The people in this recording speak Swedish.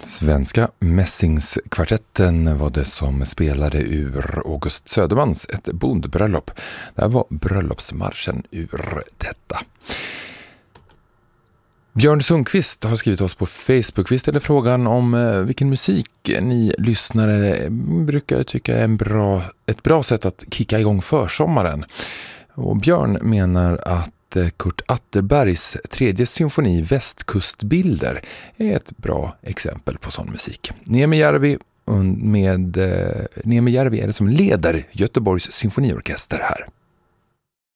Svenska Mässingskvartetten var det som spelade ur August Södermans Ett bondbröllop. Det här var bröllopsmarschen ur detta. Björn Sundqvist har skrivit oss på Facebook. Vi ställer frågan om vilken musik ni lyssnare brukar tycka är ett bra sätt att kicka igång försommaren. Och Björn menar att Kurt Atterbergs tredje symfoni Västkustbilder är ett bra exempel på sån musik. Niemijärvi är det som leder Göteborgs symfoniorkester här.